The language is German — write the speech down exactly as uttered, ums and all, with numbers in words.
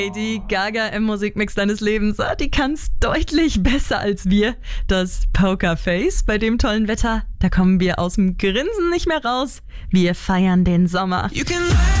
Lady Gaga im Musikmix deines Lebens, die kann's deutlich besser als wir. Das Pokerface bei dem tollen Wetter, da kommen wir aus dem Grinsen nicht mehr raus. Wir feiern den Sommer.